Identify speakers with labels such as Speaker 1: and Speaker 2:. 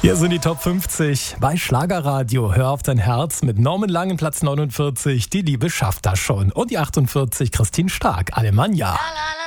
Speaker 1: Hier sind die Top 50 bei Schlagerradio. Hör auf dein Herz mit Norman Langen, Platz 49. Die Liebe schafft das schon. Und die 48, Christine Stark, Alemannia.
Speaker 2: La, la, la.